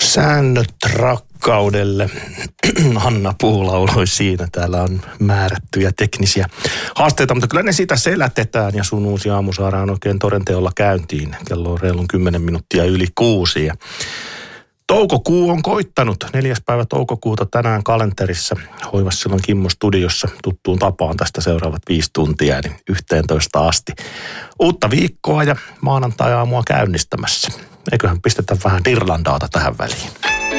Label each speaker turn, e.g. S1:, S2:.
S1: Säännöt rakkaudelle. Hanna Puu lauloi siinä. Täällä on määrättyjä teknisiä haasteita, mutta kyllä ne siitä selätetään ja sun uusi aamu saadaan oikein todenteolla käyntiin. Kello on reilun 10 minuuttia yli 6. Ja toukokuu on koittanut. 4. päivä toukokuuta tänään kalenterissa. Hoivas silloin Kimmo studiossa tuttuun tapaan tästä seuraavat 5 tuntia, eli 11 asti. Uutta viikkoa ja maanantai-aamua käynnistämässä. Eiköhän pistetä vähän Dirlandaata tähän väliin.